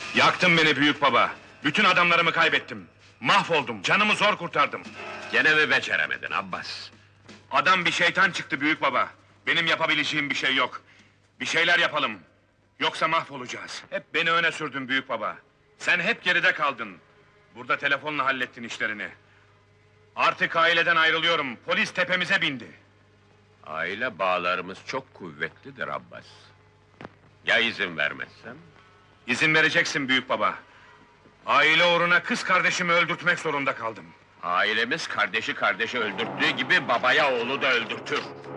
Yaktın beni büyük baba. Bütün adamlarımı kaybettim. Mahvoldum, canımı zor kurtardım. Gene mi beceremedin Abbas? Adam bir şeytan çıktı büyük baba. Benim yapabileceğim bir şey yok. Bir şeyler yapalım. Yoksa mahvolacağız. Hep beni öne sürdün büyük baba. Sen hep geride kaldın. Burada telefonla hallettin işlerini. Artık aileden ayrılıyorum. Polis tepemize bindi. Aile bağlarımız çok kuvvetlidir Abbas. Ya izin vermezsem? İzin vereceksin büyük baba. Aile uğruna kız kardeşimi öldürtmek zorunda kaldım. Ailemiz kardeşi kardeşi öldürttüğü gibi babaya oğlu da öldürtür.